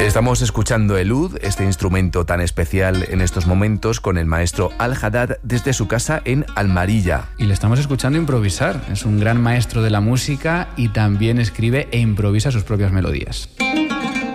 Estamos escuchando el oud, este instrumento tan especial en estos momentos, con el maestro Al-Haddad desde su casa en Almarilla. Y le estamos escuchando improvisar. Es un gran maestro de la música y también escribe e improvisa sus propias melodías.